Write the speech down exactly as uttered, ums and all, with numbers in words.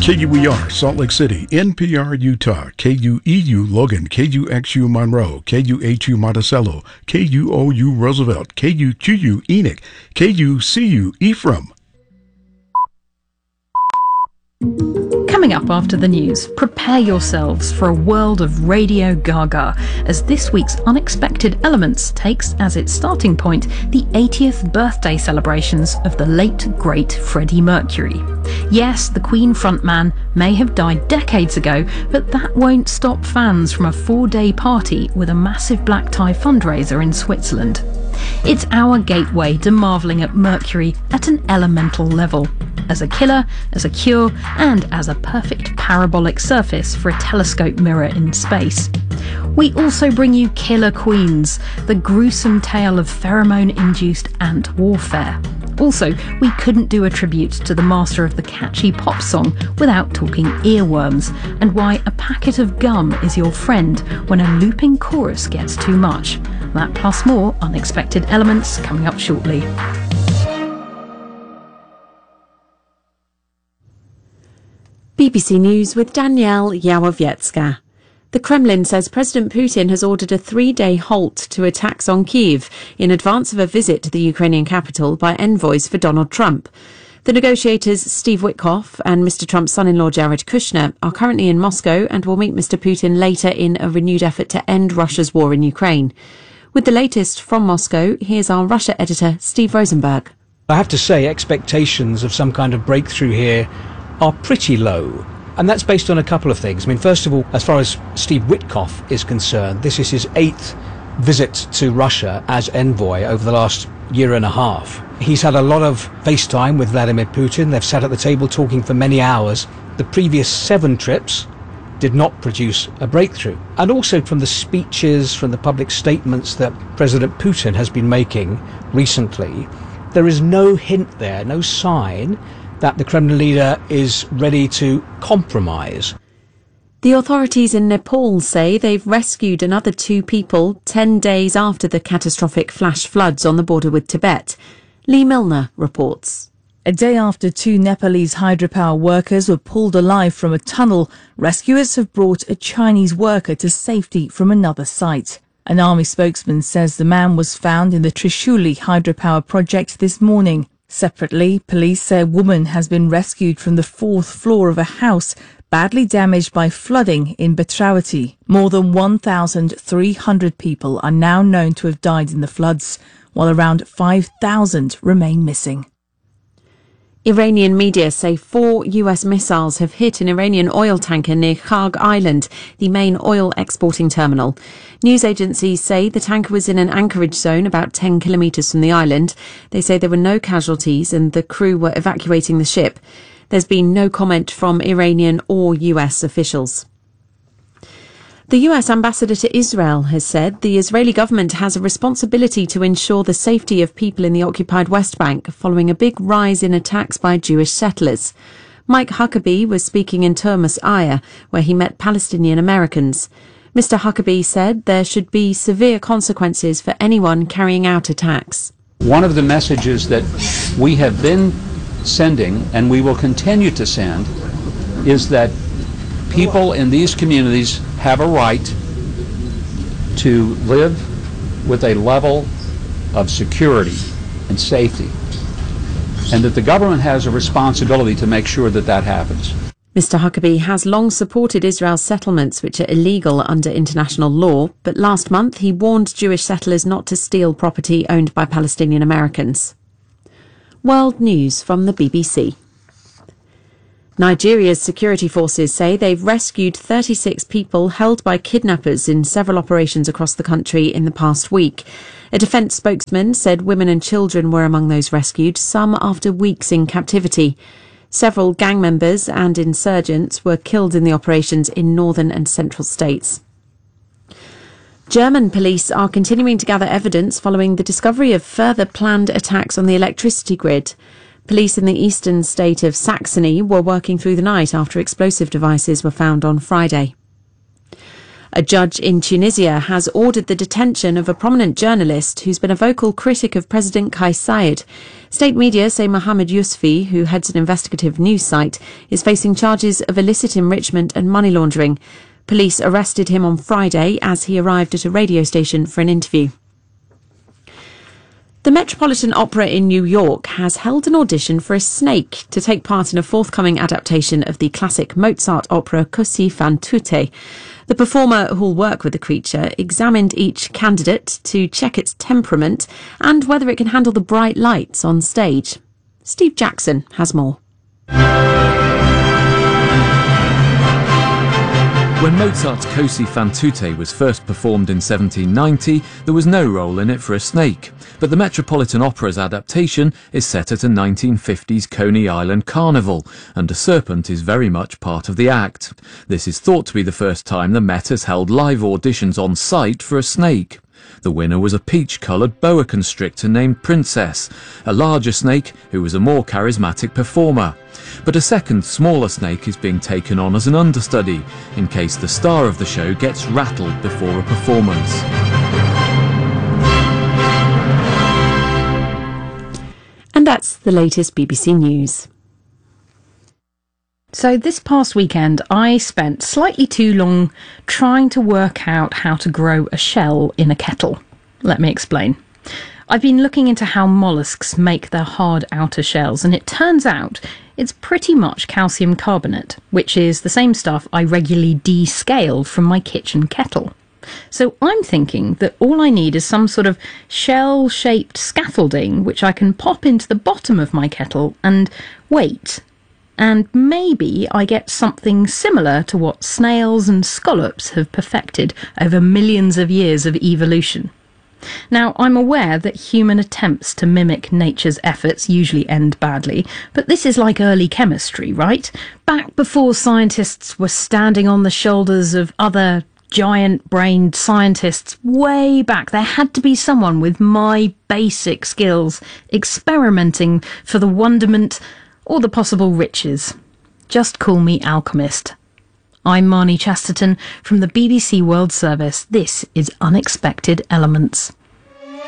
K U E R, Salt Lake City, N P R, Utah, K U E U, Logan, K U X U, Monroe, K U H U, Monticello, K U O U, Roosevelt, K U Q U, Enoch, K U C U, Ephraim. Coming up after the news, prepare yourselves for a world of Radio Gaga as this week's Unexpected Elements takes as its starting point the eightieth birthday celebrations of the late, great Freddie Mercury. Yes, the Queen frontman may have died decades ago, but that won't stop fans from a four-day party with a massive black tie fundraiser in Switzerland. It's our gateway to marvelling at Mercury at an elemental level, as a killer, as a cure, and as a perfect parabolic surface for a telescope mirror in space. We also bring you Killer Queens, the gruesome tale of pheromone-induced ant warfare. Also, we couldn't do a tribute to the master of the catchy pop song without talking earworms, and why a packet of gum is your friend when a looping chorus gets too much. That plus more Unexpected Elements coming up shortly. B B C News with Danielle Yawowiecka. The Kremlin says President Putin has ordered a three-day halt to attacks on Kyiv in advance of a visit to the Ukrainian capital by envoys for Donald Trump. The negotiators Steve Witkoff and Mister Trump's son-in-law Jared Kushner are currently in Moscow and will meet Mister Putin later in a renewed effort to end Russia's war in Ukraine. With the latest from Moscow, here's our Russia editor Steve Rosenberg. I have to say expectations of some kind of breakthrough here are pretty low. And that's based on a couple of things. I mean, first of all, as far as Steve Witkoff is concerned, this is his eighth visit to Russia as envoy over the last year and a half. He's had a lot of FaceTime with Vladimir Putin. They've sat at the table talking for many hours. The previous seven trips did not produce a breakthrough. And also from the speeches, from the public statements that President Putin has been making recently, there is no hint there, no sign that the Kremlin leader is ready to compromise. The authorities in Nepal say they've rescued another two people ten days after the catastrophic flash floods on the border with Tibet. Lee Milner reports. A day after two Nepalese hydropower workers were pulled alive from a tunnel, rescuers have brought a Chinese worker to safety from another site. An army spokesman says the man was found in the Trishuli hydropower project this morning. Separately, police say a woman has been rescued from the fourth floor of a house badly damaged by flooding in Bhadravati. More than one thousand three hundred people are now known to have died in the floods, while around five thousand remain missing. Iranian media say four U S missiles have hit an Iranian oil tanker near Kharg Island, the main oil exporting terminal. News agencies say the tanker was in an anchorage zone about ten kilometres from the island. They say there were no casualties and the crew were evacuating the ship. There's been no comment from Iranian or U S officials. The U S ambassador to Israel has said the Israeli government has a responsibility to ensure the safety of people in the occupied West Bank following a big rise in attacks by Jewish settlers. Mike Huckabee was speaking in Termus Aya, where he met Palestinian Americans. Mister Huckabee said there should be severe consequences for anyone carrying out attacks. One of the messages that we have been sending, and we will continue to send, is that people in these communities have a right to live with a level of security and safety, and that the government has a responsibility to make sure that that happens. Mister Huckabee has long supported Israel's settlements, which are illegal under international law, but last month he warned Jewish settlers not to steal property owned by Palestinian Americans. World News from the B B C. Nigeria's security forces say they've rescued thirty-six people held by kidnappers in several operations across the country in the past week. A defence spokesman said women and children were among those rescued, some after weeks in captivity. Several gang members and insurgents were killed in the operations in northern and central states. German police are continuing to gather evidence following the discovery of further planned attacks on the electricity grid. Police in the eastern state of Saxony were working through the night after explosive devices were found on Friday. A judge in Tunisia has ordered the detention of a prominent journalist who's been a vocal critic of President Kais Saied. State media say Mohammed Yousfi, who heads an investigative news site, is facing charges of illicit enrichment and money laundering. Police arrested him on Friday as he arrived at a radio station for an interview. The Metropolitan Opera in New York has held an audition for a snake to take part in a forthcoming adaptation of the classic Mozart opera Così fan tutte. The performer who'll work with the creature examined each candidate to check its temperament and whether it can handle the bright lights on stage. Steve Jackson has more. When Mozart's Così fan tutte was first performed in seventeen ninety, there was no role in it for a snake. But the Metropolitan Opera's adaptation is set at a nineteen fifties Coney Island carnival, and a serpent is very much part of the act. This is thought to be the first time the Met has held live auditions on site for a snake. The winner was a peach-coloured boa constrictor named Princess, a larger snake who was a more charismatic performer. But a second, smaller snake is being taken on as an understudy, in case the star of the show gets rattled before a performance. And that's the latest B B C News. So this past weekend I spent slightly too long trying to work out how to grow a shell in a kettle. Let me explain. I've been looking into how molluscs make their hard outer shells, and it turns out it's pretty much calcium carbonate, which is the same stuff I regularly descale from my kitchen kettle. So I'm thinking that all I need is some sort of shell-shaped scaffolding which I can pop into the bottom of my kettle and wait. And maybe I get something similar to what snails and scallops have perfected over millions of years of evolution. Now, I'm aware that human attempts to mimic nature's efforts usually end badly, but this is like early chemistry, right? Back before scientists were standing on the shoulders of other giant-brained scientists way back, there had to be someone with my basic skills experimenting for the wonderment or the possible riches. Just call me alchemist. I'm Marnie Chesterton from the B B C World Service. This is Unexpected Elements.